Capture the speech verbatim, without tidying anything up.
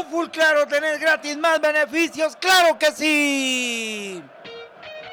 Full Claro tenés gratis más beneficios, ¡claro que sí!